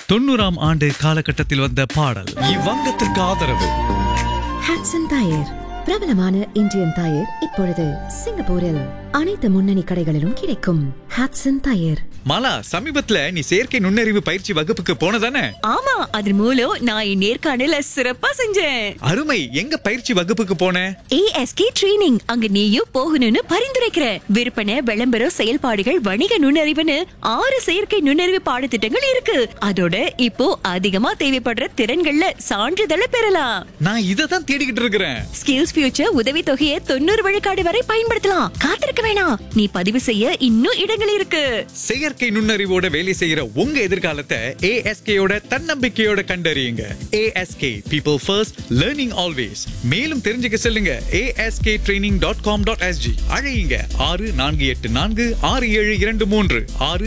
90ஆம் ஆண்டு காலகட்டத்தில் வந்த பாடல். இவ்வங்கத்திற்கு ஆதரவு ஹாட்சன் டயர், பிரபலமான இந்தியன் டயர். இப்பொழுது சிங்கப்பூரில் அனைத்து முன்னணி கடைகளிலும் கிடைக்கும். Hodson tyre. மாலா, சமீபத்துல நீ செயற்கை நுண்ணறிவு பயிற்சி வகுப்புக்கு போனதானே? ஆமா, அது மூலம் நான் என் நேர்காணல சிறப்பா செஞ்சேன். அருமை. எங்க பயிற்சி வகுப்புக்கு போன? ASK training. அங்க நீயும் போகணும்னு பரிந்துரைக்கிற. விற்பனை, விளம்பரம், செயல்பாடுகள், வணிக நுண்ணறிவுன்னு 6 செயற்கை நுண்ணறிவு பாடத்திட்டங்கள் இருக்கு. அதோட இப்போ அதிகமா தேவைப்படுற திறன்கள்ல சான்றிதழை பெறலாம். நான் இததான் தேடிக்கிட்டு இருக்கிறேன். ஸ்கில்ஸ் ஃபியூச்சர் உதவி தொகையை 90 விழுக்காடு வரை பயன்படுத்தலாம். காத்திருக்க வேணாம், நீ பதிவு செய்ய இன்னும் இடங்கள் இருக்கு. செயற்கை நுண்ணறிவோட வேலை செய்யற உங்க எதிர்காலத்தை ASKயோட தன்னம்பிக்கையோட கண்டறியுங்க. ASK People First, Learning Always. மேலும் தெரிஞ்சுக்க செல்லுங்க asktraining.com.sg. அழையுங்க 64846723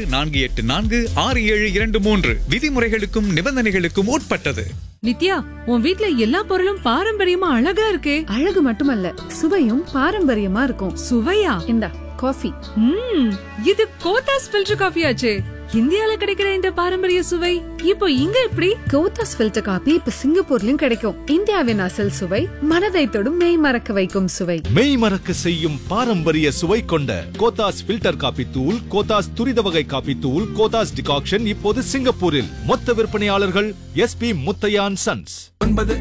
64846723. விதிமுறைகளுக்கும் நிபந்தனைகளுக்கும் உட்பட்டது. நித்யா, உன் வீட்ல எல்லா பொருளும் பாரம்பரியமா அழகா இருக்கே. அழகு மட்டுமல்ல, சுவையும் பாரம்பரியமா இருக்கும். சுவையா? இந்தா காஃபி. இது கோத்தாஸ் ஃபில்டர் காஃபி ஆச்சே. இந்தியால கிடைக்கிற இந்த பாரம்பரிய சுவை இப்போ இங்க எப்படி? கோத்தாஸ் ஃபில்டர் காபி இப்ப சிங்கப்பூர்லயும் கிடைக்கும். இந்தியாவின் அசல் சுவை, மனதை தொடும் மெய் மறக்க வைக்கும் சுவை. மெய் மறக்க செய்யும் பாரம்பரிய சுவை கொண்ட கோத்தாஸ் ஃபில்டர் காபி தூள், கோத்தாஸ் துரித வகை காபி தூள், கோத்தாஸ் டிகாக்ஷன் இப்போது சிங்கப்பூரில். மொத்த விற்பனையாளர்கள் SP முத்தையான் சன்ஸ்.